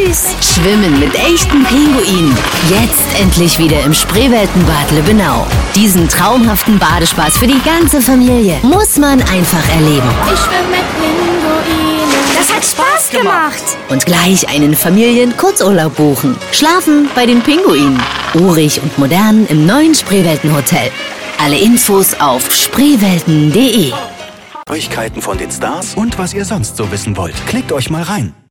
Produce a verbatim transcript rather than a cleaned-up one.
süß. Schwimmen mit echten Pinguinen. Jetzt endlich wieder im Spreeweltenbad Lübbenau. Diesen traumhaften Badespaß für die ganze Familie muss man einfach erleben. Ich schwimme mit Pinguinen. Das hat Spaß gemacht. Und gleich einen Familien-Kurzurlaub buchen. Schlafen bei den Pinguinen. Urig und modern im neuen Spreeweltenhotel. Alle Infos auf spreewelten punkt de. Neuigkeiten von den Stars und was ihr sonst so wissen wollt. Klickt euch mal rein.